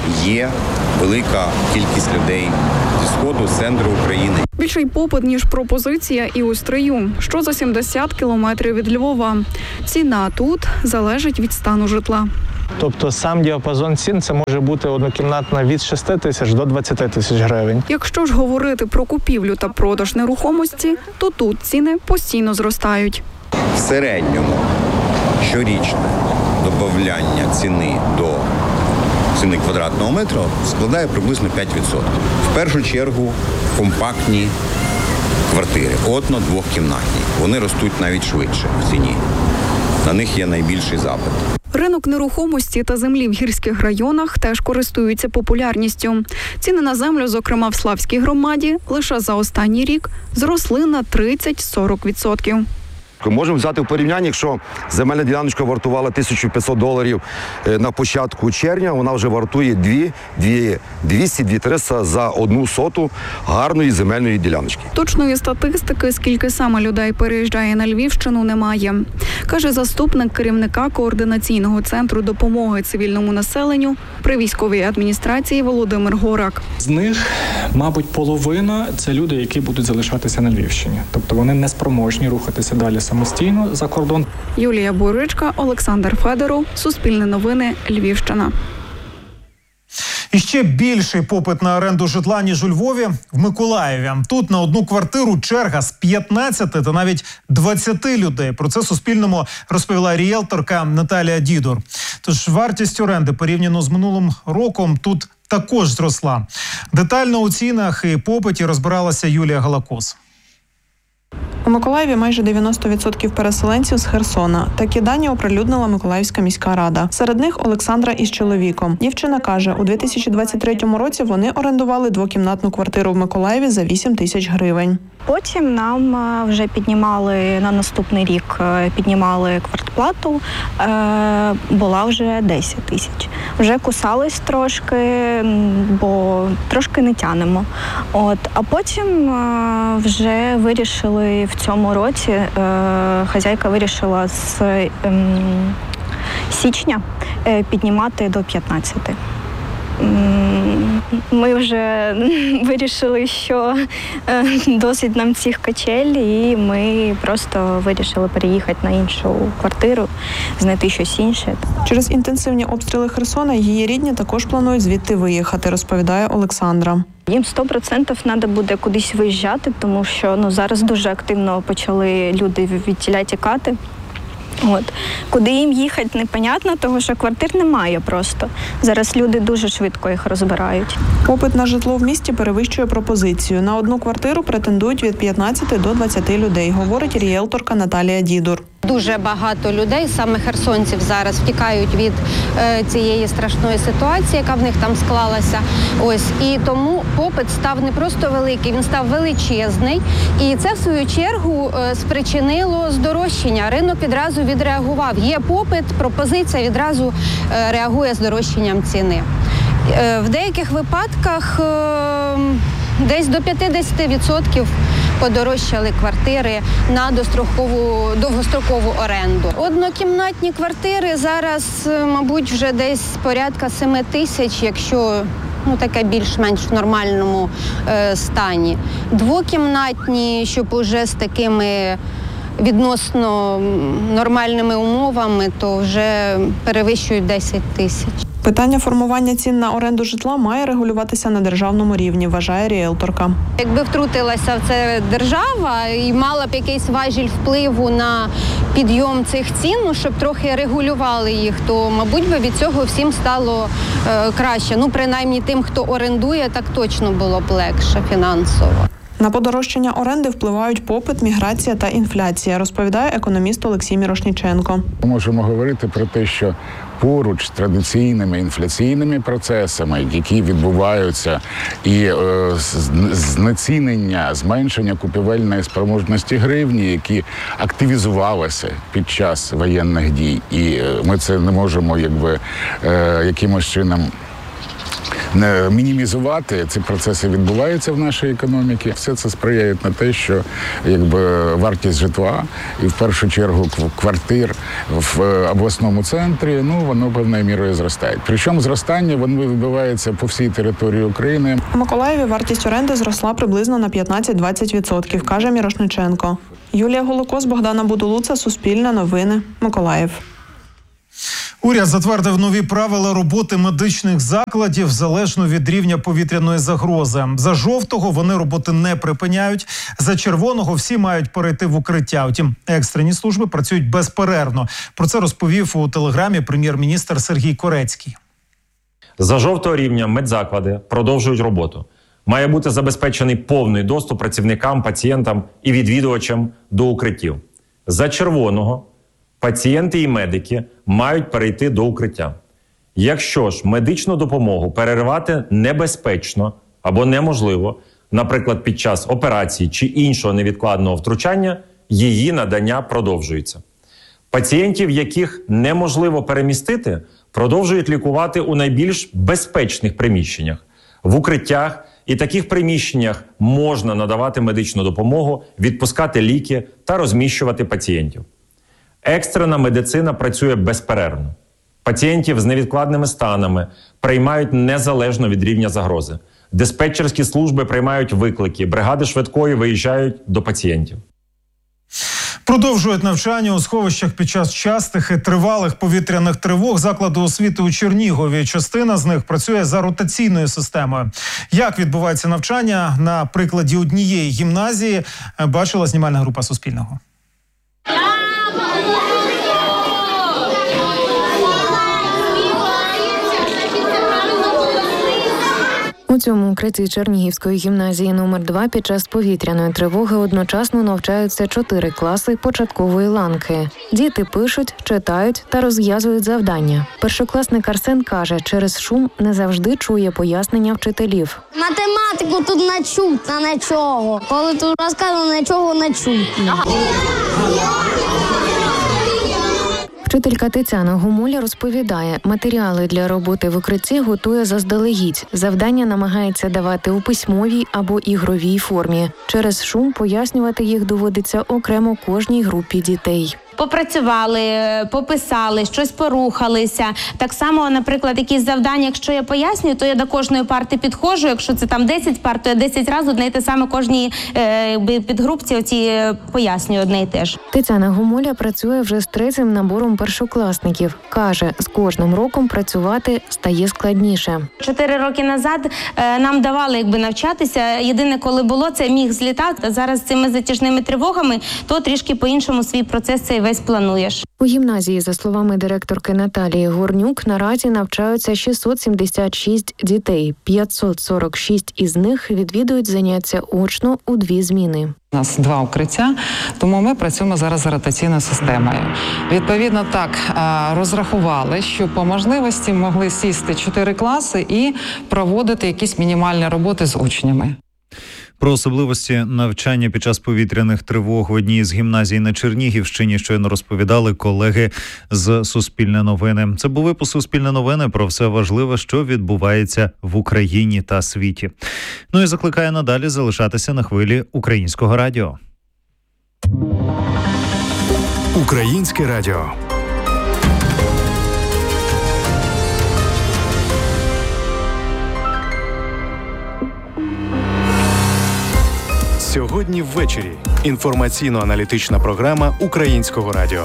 Є велика кількість людей зі сходу, з центру України. Більший попит, ніж пропозиція і у Стрию, що за 70 кілометрів від Львова. Ціна тут залежить від стану житла. Тобто сам діапазон цін – це може бути однокімнатна від 6 тисяч до 20 тисяч гривень. Якщо ж говорити про купівлю та продаж нерухомості, то тут ціни постійно зростають. В середньому щорічне додавання ціни до ціни квадратного метру складає приблизно 5%. В першу чергу компактні квартири, одно-двохкімнатні. Вони ростуть навіть швидше в ціні. На них є найбільший запит. Ринок нерухомості та землі в гірських районах теж користуються популярністю. Ціни на землю, зокрема в Славській громаді, лише за останній рік зросли на 30-40%. Можемо взяти в порівняння, якщо земельна діляночка вартувала $1500 на початку червня, вона вже вартує 200-300 за 1 соту гарної земельної діляночки. Точної статистики, скільки саме людей переїжджає на Львівщину, немає. Каже заступник керівника Координаційного центру допомоги цивільному населенню при військовій адміністрації Володимир Горак. З них, мабуть, половина – це люди, які будуть залишатися на Львівщині. Тобто вони не спроможні рухатися далі самостійно за кордон. Юлія Буричка, Олександр Федоров, Суспільне новини, Львівщина. І ще більший попит на оренду житла, ніж у Львові, в Миколаєві. Тут на одну квартиру черга з 15 та навіть 20 людей. Про це Суспільному розповіла ріелторка Наталія Дідор. Тож вартість оренди порівняно з минулим роком тут також зросла. Детально у цінах і попиті розбиралася Юлія Галакос. У Миколаєві майже 90% переселенців з Херсона. Такі дані оприлюднила Миколаївська міська рада. Серед них Олександра із чоловіком. Дівчина каже, у 2023 році вони орендували двокімнатну квартиру в Миколаєві за 8 тисяч гривень. Потім нам вже піднімали на наступний рік, піднімали квартплату, була вже 10 тисяч. Вже кусались трошки, бо трошки не тянемо. А потім вже вирішили в цьому році, хазяйка вирішила з січня піднімати до 15. ми вже вирішили, що досить нам цих качель, і ми просто вирішили переїхати на іншу квартиру, знайти щось інше. Через інтенсивні обстріли Херсона її рідні також планують звідти виїхати, розповідає Олександра. Їм 100% треба буде кудись виїжджати, тому що зараз дуже активно почали люди відтіля тікати. Куди їм їхати, непонятно, тому що квартир немає просто. Зараз люди дуже швидко їх розбирають. Попит на житло в місті перевищує пропозицію. На одну квартиру претендують від 15 до 20 людей, говорить ріелторка Наталія Дідур. Дуже багато людей, саме херсонців, зараз втікають від цієї страшної ситуації, яка в них там склалася. І тому попит став не просто великий, він став величезний. І це, в свою чергу, спричинило здорожчання. Ринок відразу відреагував. Є попит, пропозиція відразу реагує з ціни. В деяких випадках десь до 50% подорожчали квартири на довгострокову оренду. Однокімнатні квартири зараз, мабуть, вже десь порядка 7 тисяч, якщо таке більш-менш в нормальному стані. Двокімнатні, щоб уже з такими відносно нормальними умовами, то вже перевищують 10 тисяч. Питання формування цін на оренду житла має регулюватися на державному рівні, вважає ріелторка. Якби втрутилася в це держава і мала б якийсь важіль впливу на підйом цих цін, щоб трохи регулювали їх, то, мабуть, би від цього всім стало краще. Принаймні тим, хто орендує, так точно було б легше фінансово. На подорожчання оренди впливають попит, міграція та інфляція, розповідає економіст Олексій Мірошніченко. Можемо говорити про те, що поруч з традиційними інфляційними процесами, які відбуваються, і знецінення, зменшення купівельної спроможності гривні, які активізувалися під час воєнних дій, і ми це не можемо якимось чином мінімізувати. Ці процеси відбуваються в нашій економіці. Все це сприяє на те, що вартість житла і в першу чергу квартир в обласному центрі, воно певною мірою зростає. Причому зростання воно відбувається по всій території України. У Миколаєві вартість оренди зросла приблизно на 15-20%, каже Мірошниченко. Юлія Голокос, Богдана Будулуца, Суспільне новини, Миколаїв. Уряд затвердив нові правила роботи медичних закладів залежно від рівня повітряної загрози. За жовтого вони роботи не припиняють, за червоного всі мають перейти в укриття. Втім, екстрені служби працюють безперервно. Про це розповів у телеграмі прем'єр-міністр Сергій Корецький. За жовтого рівня медзаклади продовжують роботу. Має бути забезпечений повний доступ працівникам, пацієнтам і відвідувачам до укриттів. За червоного пацієнти і медики мають перейти до укриття. Якщо ж медичну допомогу переривати небезпечно або неможливо, наприклад, під час операції чи іншого невідкладного втручання, її надання продовжується. Пацієнтів, яких неможливо перемістити, продовжують лікувати у найбільш безпечних приміщеннях. В укриттях і таких приміщеннях можна надавати медичну допомогу, відпускати ліки та розміщувати пацієнтів. Екстрена медицина працює безперервно. Пацієнтів з невідкладними станами приймають незалежно від рівня загрози. Диспетчерські служби приймають виклики, бригади швидкої виїжджають до пацієнтів. Продовжують навчання у сховищах під час частих і тривалих повітряних тривог закладу освіти у Чернігові. Частина з них працює за ротаційною системою. Як відбувається навчання на прикладі однієї гімназії, бачила знімальна група Суспільного. У цьому укритті Чернігівської гімназії номер 2 під час повітряної тривоги одночасно навчаються 4 класи початкової ланки. Діти пишуть, читають та розв'язують завдання. Першокласник Арсен каже, через шум не завжди чує пояснення вчителів. Математику тут не чутно нічого. Коли тут розказано, нічого не чутно. Вчителька Тетяна Гумуля розповідає, матеріали для роботи в укритті готує заздалегідь. Завдання намагається давати у письмовій або ігровій формі. Через шум пояснювати їх доводиться окремо кожній групі дітей. попрацювали, пописали, щось порухалися. Так само, наприклад, якісь завдання, якщо я пояснюю, то я до кожної парти підходжу. Якщо це там 10 парт, то я 10 разів одне й те саме кожній підгрупці оці пояснюю одне й те ж. Тетяна Гомоля працює вже з 3-м набором першокласників. Каже, з кожним роком працювати стає складніше. 4 роки назад нам давали навчатися. Єдине, коли було, це міг злітати. А зараз з цими затяжними тривогами, то трішки по-іншому свій процес цей весь плануєш. У гімназії, за словами директорки Наталії Горнюк, наразі навчаються 676 дітей. 546 із них відвідують заняття очно у 2 зміни. У нас 2 укриття, тому ми працюємо зараз за ротаційною системою. Відповідно, так розрахували, що по можливості могли сісти 4 класи і проводити якісь мінімальні роботи з учнями. Про особливості навчання під час повітряних тривог в одній з гімназій на Чернігівщині щойно розповідали колеги з Суспільне новини. Це був випуск Суспільне новини про все важливе, що відбувається в Україні та світі. Ну і закликаю надалі залишатися на хвилі Українського радіо. Українське радіо. Сьогодні ввечері. Інформаційно-аналітична програма Українського радіо.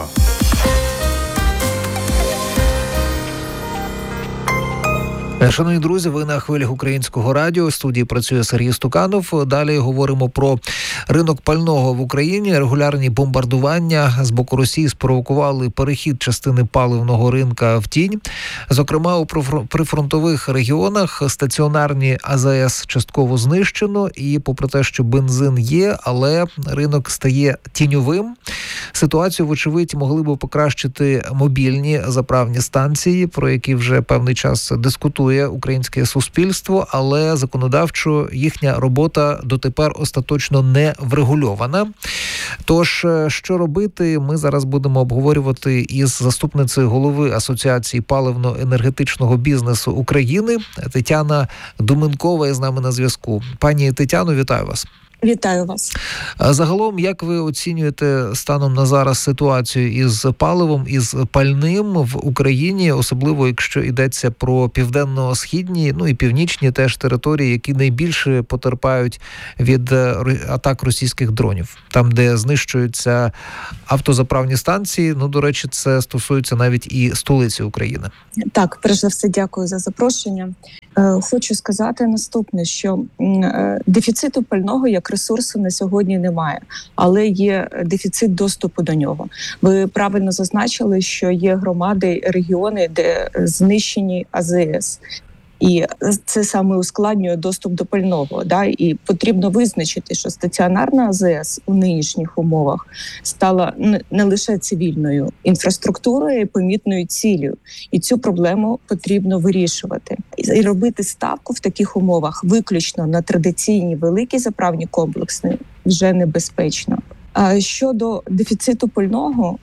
Шановні друзі, ви на хвилях Українського радіо. В студії працює Сергій Стуканов. Далі говоримо про ринок пального в Україні. Регулярні бомбардування з боку Росії спровокували перехід частини паливного ринка в тінь. Зокрема, у прифронтових регіонах стаціонарні АЗС частково знищено. І попри те, що бензин є, але ринок стає тіньовим. Ситуацію, вочевидь, могли б покращити мобільні заправні станції, про які вже певний час дискутує українське суспільство, але законодавчо їхня робота дотепер остаточно не врегульована. Тож, що робити, ми зараз будемо обговорювати із заступницею голови Асоціації паливно-енергетичного бізнесу України. Тетяна Думенкова з нами на зв'язку. Пані Тетяно, вітаю вас. Вітаю вас. Загалом, як ви оцінюєте станом на зараз ситуацію із паливом, із пальним в Україні, особливо якщо йдеться про південно-східні, ну і північні теж території, які найбільше потерпають від атак російських дронів, там, де знищуються автозаправні станції, ну, до речі, це стосується навіть і столиці України. Так, перш за все, дякую за запрошення. Хочу сказати наступне, що дефіциту пального як ресурсу на сьогодні немає, але є дефіцит доступу до нього. Ви правильно зазначили, що є громади, регіони, де знищені АЗС. І це саме ускладнює доступ до пального. І потрібно визначити, що стаціонарна АЗС у нинішніх умовах стала не лише цивільною інфраструктурою, і помітною ціллю. І цю проблему потрібно вирішувати. І робити ставку в таких умовах виключно на традиційні великі заправні комплекси вже небезпечно. А щодо дефіциту пального,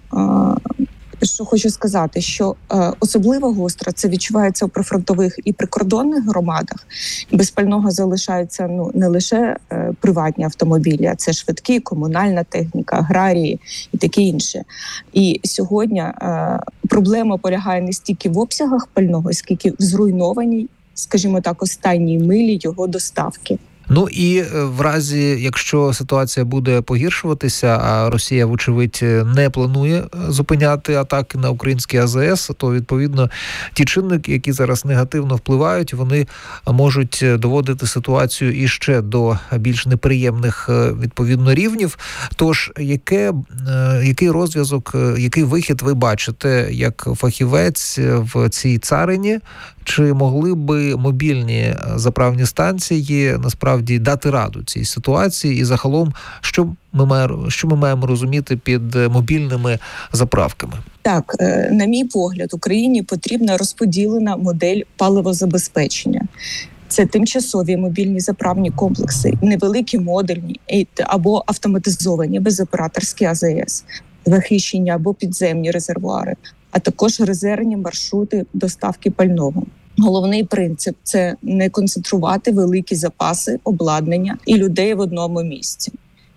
що хочу сказати, що особливо гостро це відчувається у прифронтових і прикордонних громадах. Без пального залишаються не лише приватні автомобілі, а це швидкі, комунальна техніка, аграрії і таке інше. І сьогодні проблема полягає не стільки в обсягах пального, скільки в зруйнованій, скажімо так, останній милі його доставки. Ну і в разі, якщо ситуація буде погіршуватися, а Росія, вочевидь, не планує зупиняти атаки на українські АЗС, то, відповідно, ті чинники, які зараз негативно впливають, вони можуть доводити ситуацію іще до більш неприємних, відповідно, рівнів. Тож, який розв'язок, який вихід ви бачите як фахівець в цій царині? Чи могли би мобільні заправні станції насправді дати раду цій ситуації? І загалом, що ми маємо розуміти під мобільними заправками? Так, на мій погляд, Україні потрібна розподілена модель паливозабезпечення. Це тимчасові мобільні заправні комплекси, невеликі модульні або автоматизовані безоператорські АЗС, захищені або підземні резервуари, а також резервні маршрути доставки пального. Головний принцип – це не концентрувати великі запаси обладнання і людей в одному місці.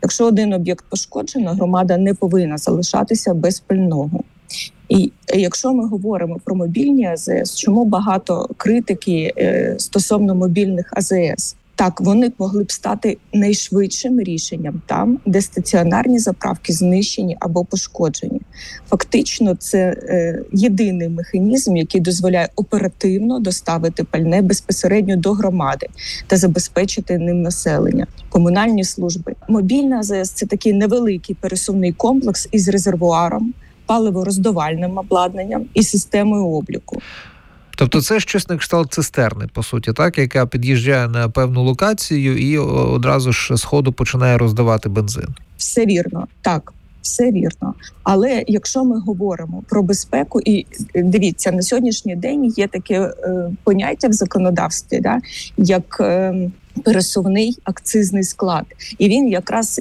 Якщо один об'єкт пошкоджено, громада не повинна залишатися без пального. І якщо ми говоримо про мобільні АЗС, чому багато критики стосовно мобільних АЗС? Так, вони могли б стати найшвидшим рішенням там, де стаціонарні заправки знищені або пошкоджені. Фактично, це єдиний механізм, який дозволяє оперативно доставити пальне безпосередньо до громади та забезпечити ним населення, комунальні служби. Мобільна АЗС – це такий невеликий пересувний комплекс із резервуаром, паливороздавальним обладнанням і системою обліку. Тобто це щось на кшталт цистерни, по суті, так, яка під'їжджає на певну локацію і одразу ж з ходу починає роздавати бензин. Все вірно, так, все вірно. Але якщо ми говоримо про безпеку, і дивіться, на сьогоднішній день є таке поняття в законодавстві, да, як пересувний акцизний склад. І він якраз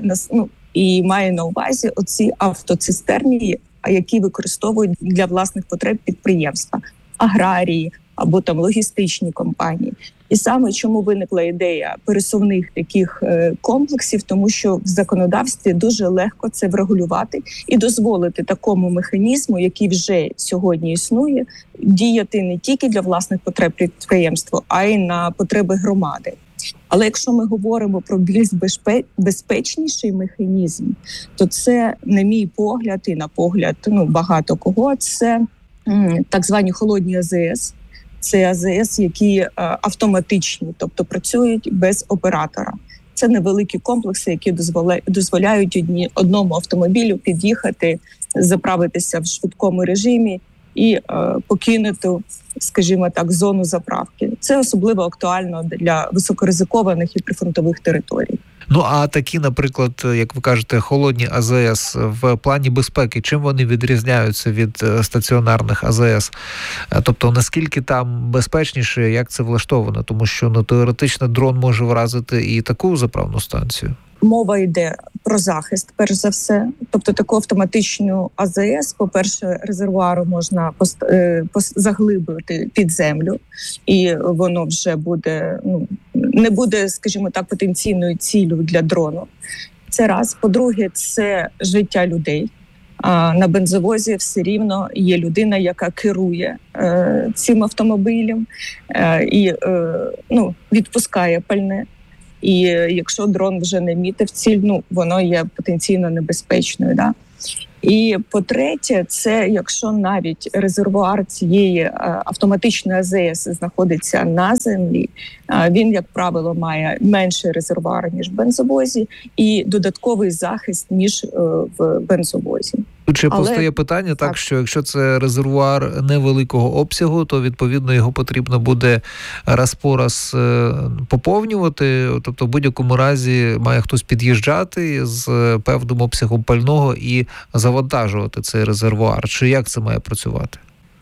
і має на увазі оці автоцистерні, які використовують для власних потреб підприємства, аграрії або там логістичні компанії. І саме чому виникла ідея пересувних таких комплексів, тому що в законодавстві дуже легко це врегулювати і дозволити такому механізму, який вже сьогодні існує, діяти не тільки для власних потреб підприємства, а й на потреби громади. Але якщо ми говоримо про більш безпечніший механізм, то це, на мій погляд, і на погляд багато кого, це так звані холодні АЗС. Це АЗС, які автоматичні, тобто працюють без оператора. Це невеликі комплекси, які дозволяють одному автомобілю під'їхати, заправитися в швидкому режимі і покинути, скажімо так, зону заправки. Це особливо актуально для високоризикованих і прифронтових територій. Ну, а такі, наприклад, як ви кажете, холодні АЗС в плані безпеки, чим вони відрізняються від стаціонарних АЗС? Тобто, наскільки там безпечніше, як це влаштовано? Тому що, теоретично дрон може вразити і таку заправну станцію. Мова йде про захист, перш за все. Тобто таку автоматичну АЗС, по-перше, резервуару можна заглибити під землю, і воно вже буде, не буде, скажімо так, потенційною ціллю для дрону. Це раз. По-друге, це життя людей. На бензовозі все рівно є людина, яка керує цим автомобілем і відпускає пальне. І якщо дрон вже не мітив ціль, воно є потенційно небезпечною. Да? І по-третє, це якщо навіть резервуар цієї автоматичної АЗС знаходиться на землі, він, як правило, має менший резервуар, ніж в бензовозі, і додатковий захист, ніж в бензовозі. Чи постає питання, так, що якщо це резервуар невеликого обсягу, то, відповідно, його потрібно буде раз по раз поповнювати, тобто в будь-якому разі має хтось під'їжджати з певним обсягом пального і завантажувати цей резервуар. Чи як це має працювати?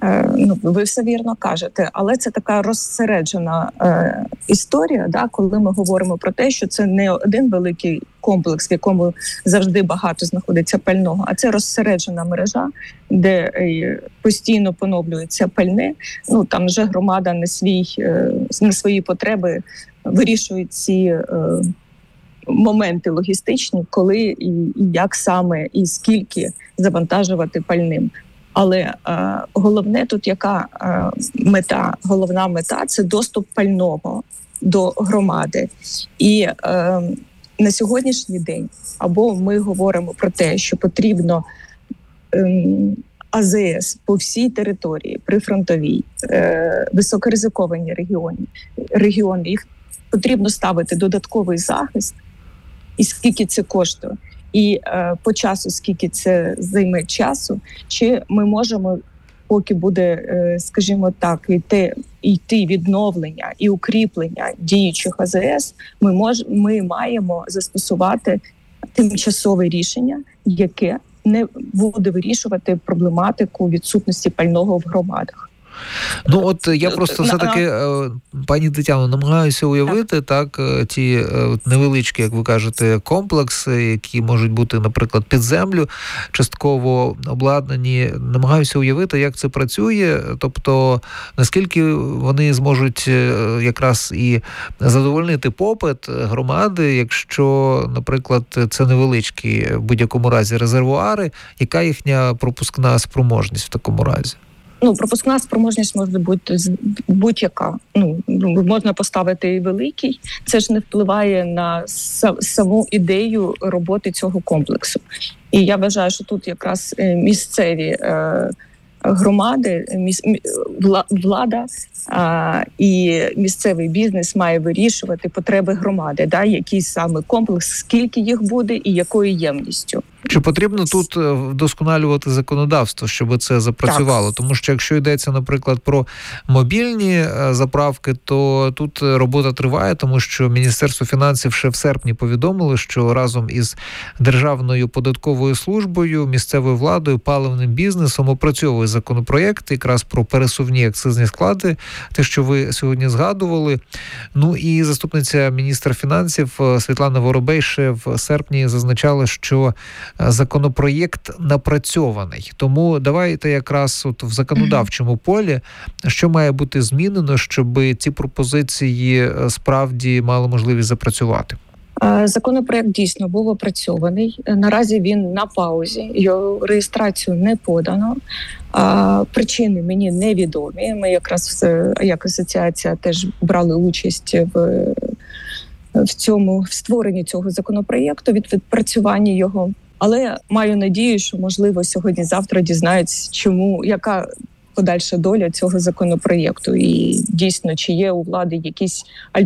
Ви все вірно кажете, але це така розсереджена історія, да, коли ми говоримо про те, що це не один великий комплекс, в якому завжди багато знаходиться пального, а це розсереджена мережа, де постійно поновлюється пальне. Там вже громада на свої потреби вирішує ці моменти логістичні, коли і як саме і скільки завантажувати пальним. Але головне тут яка мета? Головна мета – це доступ пального до громади. І на сьогоднішній день або ми говоримо про те, що потрібно АЗС по всій території, прифронтовій, високоризиковані регіони, їх потрібно ставити додатковий захист, і скільки це коштує. І по часу, скільки це займе часу, чи ми можемо, поки буде, скажімо так, йти відновлення і укріплення діючих АЗС, ми маємо застосувати тимчасове рішення, яке не буде вирішувати проблематику відсутності пального в громадах. Ну, от я просто все-таки, пані Тетяно, намагаюся уявити, так, ті невеличкі, як ви кажете, комплекси, які можуть бути, наприклад, під землю, частково обладнані. Намагаюся уявити, як це працює, тобто, наскільки вони зможуть якраз і задовольнити попит громади, якщо, наприклад, це невеличкі, в будь-якому разі, резервуари, яка їхня пропускна спроможність в такому разі? Ну, пропускна спроможність може бути будь-яка. Можна поставити і великий. Це ж не впливає на саму ідею роботи цього комплексу. І я вважаю, що тут якраз місцеві громади, влада і місцевий бізнес має вирішувати потреби громади, який саме комплекс, скільки їх буде і якою ємністю. Чи потрібно тут вдосконалювати законодавство, щоб це запрацювало? Так. Тому що якщо йдеться, наприклад, про мобільні заправки, то тут робота триває, тому що Міністерство фінансів ще в серпні повідомило, що разом із Державною податковою службою, місцевою владою, паливним бізнесом опрацьовує законопроєкт якраз про пересувні акцизні склади, те, що ви сьогодні згадували. Ну і заступниця міністра фінансів Світлана Воробей ще в серпні зазначала, що законопроєкт напрацьований. Тому давайте якраз от в законодавчому полі, що має бути змінено, щоб ці пропозиції справді мали можливість запрацювати. Законопроєкт дійсно був опрацьований. Наразі він на паузі, його реєстрацію не подано. Причини мені невідомі. Ми якраз як асоціація теж брали участь в створенні цього законопроєкту, від відпрацювання його. Але маю надію, що, можливо, сьогодні-завтра дізнаються, яка подальша доля цього законопроєкту. І дійсно, чи є у влади якийсь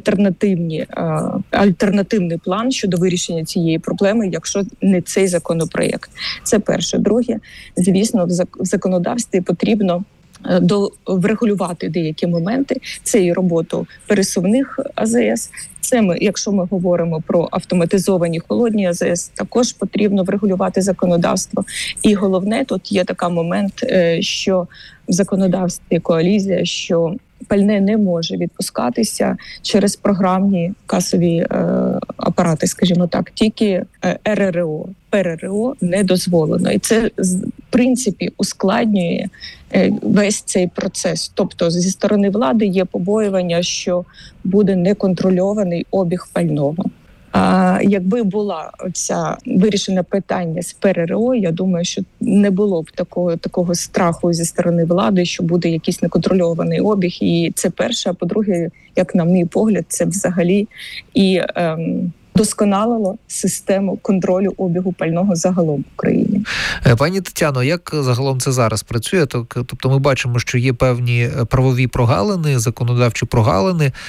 альтернативний план щодо вирішення цієї проблеми, якщо не цей законопроєкт. Це перше. Друге, звісно, в законодавстві потрібно врегулювати деякі моменти. Це і роботу пересувних АЗС. Це якщо ми говоримо про автоматизовані холодні АЗС, також потрібно врегулювати законодавство. І головне, тут є такий момент, що в законодавстві коалізія, що пальне не може відпускатися через програмні касові апарати, скажімо так, тільки РРО. ПРРО не дозволено. І це, в принципі, ускладнює весь цей процес. Тобто, зі сторони влади є побоювання, що буде неконтрольований обіг пального. Якби була ця вирішена питання з ПРРО, я думаю, що не було б такого страху зі сторони влади, що буде якийсь неконтрольований обіг. І це перше. А по-друге, як на мій погляд, це взагалі і досконалило систему контролю обігу пального загалом в Україні. Пані Тетяно, як загалом це зараз працює? Тобто ми бачимо, що є певні правові прогалини, законодавчі прогалини.